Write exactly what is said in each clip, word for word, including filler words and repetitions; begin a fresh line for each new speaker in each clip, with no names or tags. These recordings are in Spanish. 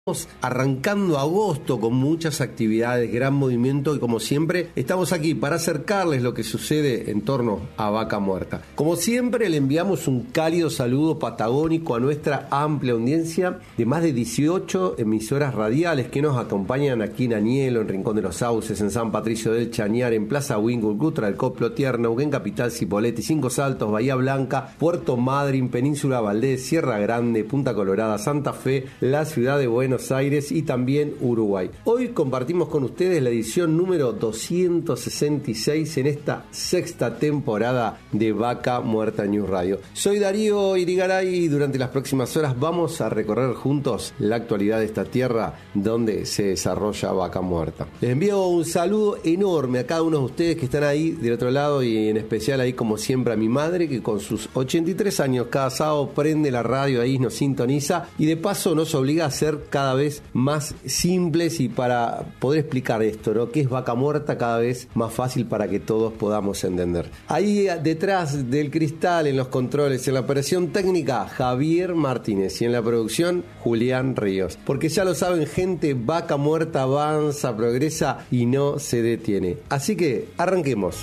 Arrancando agosto con muchas actividades, gran movimiento y como siempre estamos aquí para acercarles lo que sucede en torno a Vaca Muerta. Como siempre le enviamos un cálido saludo patagónico a nuestra amplia audiencia de más de dieciocho emisoras radiales que nos acompañan aquí en Anielo, en Rincón de los Sauces, en San Patricio del Chañar, en Plaza Wingwood, Gutra del Coplo Tierno, en Capital Cipolletti, Cinco Saltos, Bahía Blanca, Puerto Madryn, Península Valdés, Sierra Grande, Punta Colorada, Santa Fe, la ciudad de Buenos Aires y también Uruguay. Hoy compartimos con ustedes la edición número doscientos sesenta y seis en esta sexta temporada de Vaca Muerta News Radio. Soy Darío Irigaray y durante las próximas horas vamos a recorrer juntos la actualidad de esta tierra donde se desarrolla Vaca Muerta. Les envío un saludo enorme a cada uno de ustedes que están ahí del otro lado y en especial ahí como siempre a mi madre que con sus ochenta y tres años cada sábado prende la radio ahí, nos sintoniza y de paso nos obliga a ser cada cada vez más simples y para poder explicar esto, ¿no? ¿Qué es Vaca Muerta? Cada vez más fácil para que todos podamos entender. Ahí detrás del cristal, en los controles, en la operación técnica, Javier Martínez y en la producción, Julián Ríos. Porque ya lo saben, gente, Vaca Muerta avanza, progresa y no se detiene. Así que arranquemos.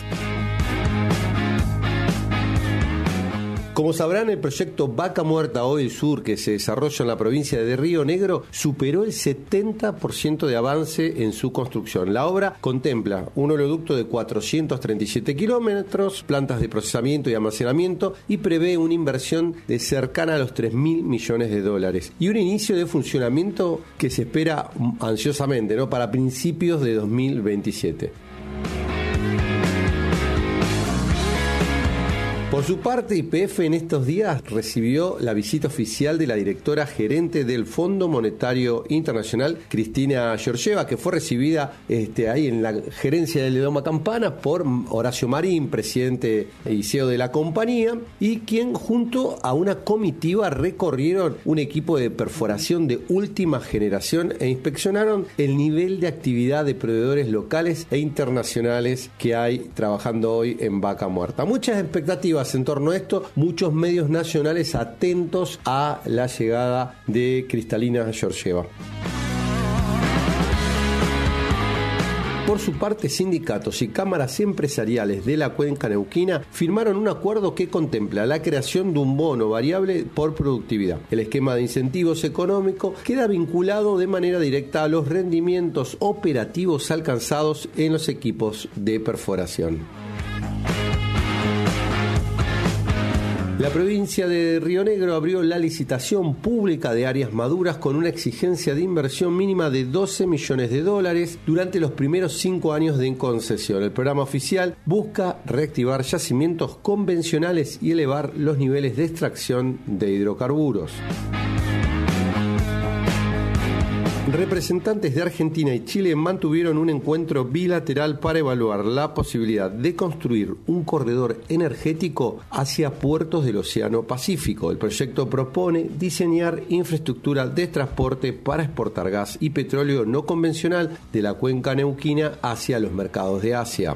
Como sabrán, el proyecto Vaca Muerta Oil Sur, que se desarrolla en la provincia de Río Negro, superó el setenta por ciento de avance en su construcción. La obra contempla un oleoducto de cuatrocientos treinta y siete kilómetros, plantas de procesamiento y almacenamiento y prevé una inversión de cercana a los tres mil millones de dólares y un inicio de funcionamiento que se espera ansiosamente, ¿no?, para principios de dos mil veintisiete. Por su parte, Y P F en estos días recibió la visita oficial de la directora gerente del Fondo Monetario Internacional, Cristina Georgieva, que fue recibida este, ahí en la gerencia de Ledoma Campana por Horacio Marín, presidente y C E O de la compañía, y quien junto a una comitiva recorrieron un equipo de perforación de última generación e inspeccionaron el nivel de actividad de proveedores locales e internacionales que hay trabajando hoy en Vaca Muerta. Muchas expectativas en torno a esto, muchos medios nacionales atentos a la llegada de Cristalina Georgieva. Por su parte, sindicatos y cámaras empresariales de la cuenca neuquina firmaron un acuerdo que contempla la creación de un bono variable por productividad. El esquema de incentivos económicos queda vinculado de manera directa a los rendimientos operativos alcanzados en los equipos de perforación. La provincia de Río Negro abrió la licitación pública de áreas maduras con una exigencia de inversión mínima de doce millones de dólares durante los primeros cinco años de concesión. El programa oficial busca reactivar yacimientos convencionales y elevar los niveles de extracción de hidrocarburos. Representantes de Argentina y Chile mantuvieron un encuentro bilateral para evaluar la posibilidad de construir un corredor energético hacia puertos del Océano Pacífico. El proyecto propone diseñar infraestructura de transporte para exportar gas y petróleo no convencional de la cuenca neuquina hacia los mercados de Asia.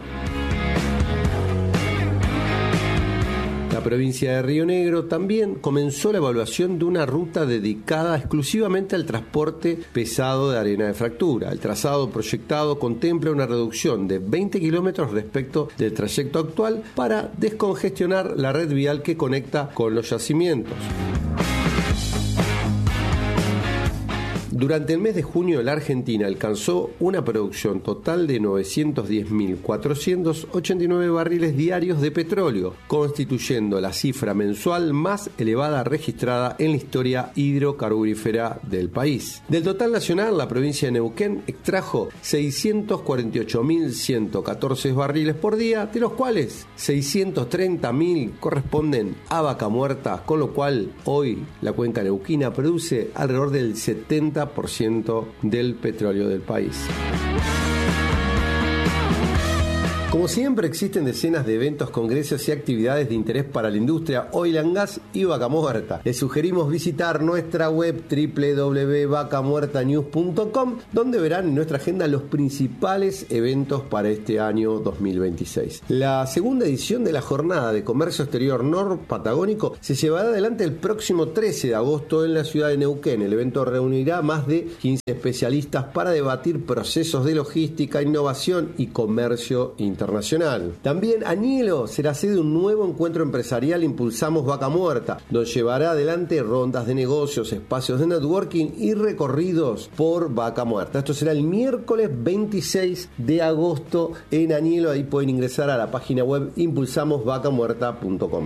La provincia de Río Negro también comenzó la evaluación de una ruta dedicada exclusivamente al transporte pesado de arena de fractura. El trazado proyectado contempla una reducción de veinte kilómetros respecto del trayecto actual para descongestionar la red vial que conecta con los yacimientos. Durante el mes de junio, la Argentina alcanzó una producción total de novecientos diez mil cuatrocientos ochenta y nueve barriles diarios de petróleo, constituyendo la cifra mensual más elevada registrada en la historia hidrocarburífera del país. Del total nacional, la provincia de Neuquén extrajo seiscientos cuarenta y ocho mil ciento catorce barriles por día, de los cuales seiscientos treinta mil corresponden a Vaca Muerta, con lo cual hoy la cuenca neuquina produce alrededor del setenta por ciento del petróleo del país. Como siempre, existen decenas de eventos, congresos y actividades de interés para la industria oil and gas y Vaca Muerta. Les sugerimos visitar nuestra web doble u doble u doble u punto vaca muerta news punto com, donde verán en nuestra agenda los principales eventos para este año dos mil veintiséis. La segunda edición de la Jornada de Comercio Exterior Nor-Patagónico se llevará adelante el próximo trece de agosto en la ciudad de Neuquén. El evento reunirá más de quince especialistas para debatir procesos de logística, innovación y comercio internacional. Internacional. También Añelo será sede de un nuevo encuentro empresarial Impulsamos Vaca Muerta, donde llevará adelante rondas de negocios, espacios de networking y recorridos por Vaca Muerta. Esto será el miércoles veintiséis de agosto en Añelo. Ahí pueden ingresar a la página web impulsamos vaca muerta punto com.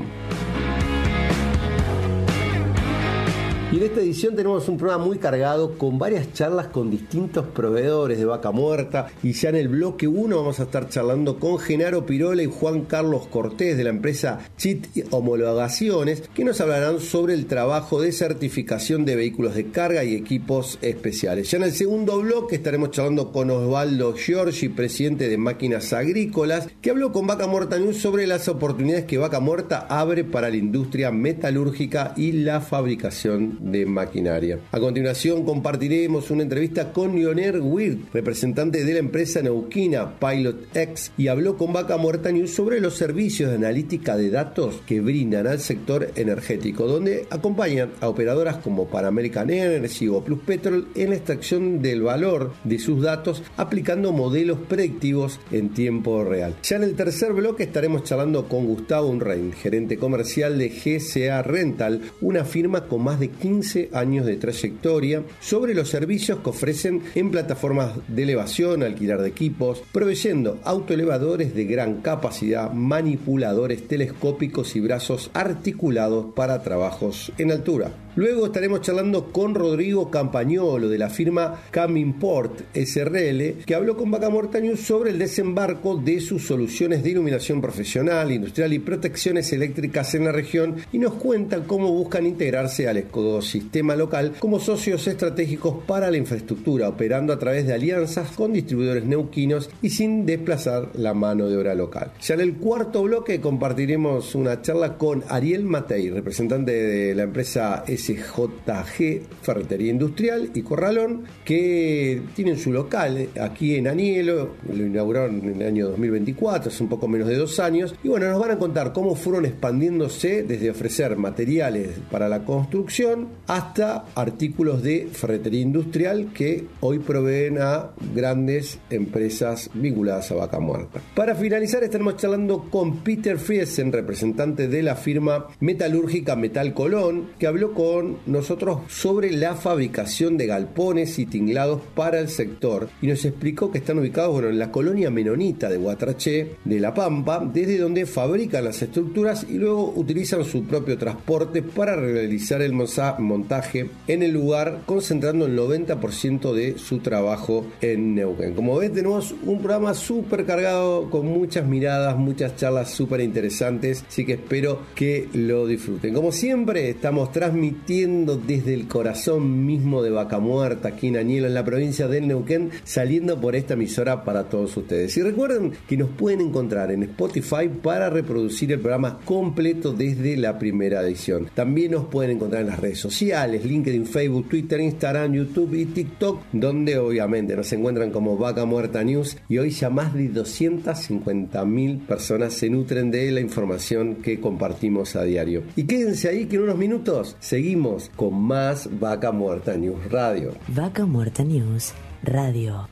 Y en esta edición tenemos un programa muy cargado con varias charlas con distintos proveedores de Vaca Muerta, y ya en el bloque uno vamos a estar charlando con Genaro Pirola y Juan Carlos Cortés de la empresa Chit Homologaciones, que nos hablarán sobre el trabajo de certificación de vehículos de carga y equipos especiales. Ya en el segundo bloque estaremos charlando con Osvaldo Giorgi, presidente de Máquinas Agrícolas, que habló con Vaca Muerta News sobre las oportunidades que Vaca Muerta abre para la industria metalúrgica y la fabricación de maquinaria. A continuación compartiremos una entrevista con Leonel Wirth, representante de la empresa neuquina Pilot X, y habló con Vaca Muerta News sobre los servicios de analítica de datos que brindan al sector energético, donde acompañan a operadoras como Pan American Energy o Plus Petrol en la extracción del valor de sus datos, aplicando modelos predictivos en tiempo real. Ya en el tercer bloque estaremos charlando con Gustavo Unrein, gerente comercial de G C A Rental, una firma con más de quince años de trayectoria, sobre los servicios que ofrecen en plataformas de elevación, alquilar de equipos, proveyendo autoelevadores de gran capacidad, manipuladores telescópicos y brazos articulados para trabajos en altura. Luego estaremos charlando con Rodrigo Campagnolo de la firma Camimport S R L, que habló con Vaca Muerta News sobre el desembarco de sus soluciones de iluminación profesional, industrial y protecciones eléctricas en la región, y nos cuentan cómo buscan integrarse al ecosistema local como socios estratégicos para la infraestructura, operando a través de alianzas con distribuidores neuquinos y sin desplazar la mano de obra local. Ya en el cuarto bloque compartiremos una charla con Ariel Matei, representante de la empresa S J G Ferretería Industrial y Corralón, que tienen su local aquí en Añelo. Lo inauguraron en el año dos mil veinticuatro, hace un poco menos de dos años, y bueno, nos van a contar cómo fueron expandiéndose desde ofrecer materiales para la construcción hasta artículos de ferretería industrial que hoy proveen a grandes empresas vinculadas a Vaca Muerta. Para finalizar estaremos charlando con Peter Friesen, representante de la firma metalúrgica Metal Colón, que habló con nosotros sobre la fabricación de galpones y tinglados para el sector, y nos explicó que están ubicados bueno, en la colonia menonita de Guatraché de La Pampa, desde donde fabrican las estructuras y luego utilizan su propio transporte para realizar el montaje en el lugar, concentrando el noventa por ciento de su trabajo en Neuquén. Como ven, tenemos un programa súper cargado con muchas miradas, muchas charlas súper interesantes, así que espero que lo disfruten. Como siempre, estamos transmitiendo desde el corazón mismo de Vaca Muerta, aquí en Añelo, en la provincia del Neuquén, saliendo por esta emisora para todos ustedes. Y recuerden que nos pueden encontrar en Spotify para reproducir el programa completo desde la primera edición. También nos pueden encontrar en las redes sociales, LinkedIn, Facebook, Twitter, Instagram, YouTube y TikTok, donde obviamente nos encuentran como Vaca Muerta News, y hoy ya más de doscientas cincuenta mil personas se nutren de la información que compartimos a diario. Y quédense ahí que en unos minutos seguimos con más Vaca Muerta News Radio.
Vaca Muerta News Radio.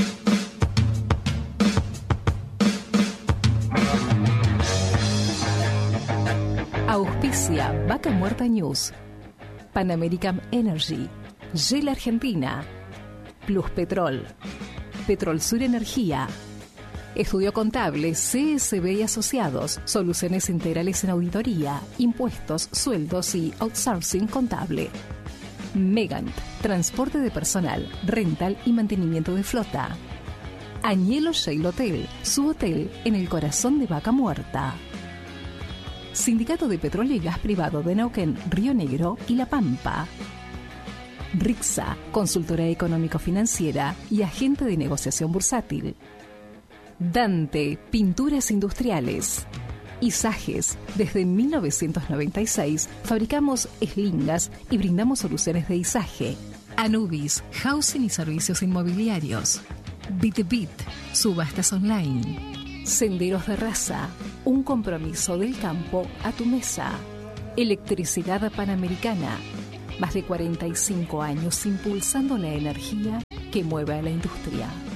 Auspicia Vaca Muerta News. Pan American Energy, Shell Argentina, Plus Petrol, Petrol Sur Energía, Estudio Contable C S B y Asociados, soluciones integrales en auditoría, impuestos, sueldos y outsourcing contable. Megant, transporte de personal, rental y mantenimiento de flota. Añelo Shale Hotel, su hotel en el corazón de Vaca Muerta. Sindicato de Petróleo y Gas Privado de Neuquén, Río Negro y La Pampa. Rixa, consultora económico-financiera y agente de negociación bursátil. Dante, pinturas industriales. Isajes. Desde mil novecientos noventa y seis fabricamos eslingas y brindamos soluciones de izaje. Anubis, housing y servicios inmobiliarios. BitBit, subastas online. Senderos de Raza, un compromiso del campo a tu mesa. Electricidad Panamericana, más de cuarenta y cinco años impulsando la energía que mueve a la industria.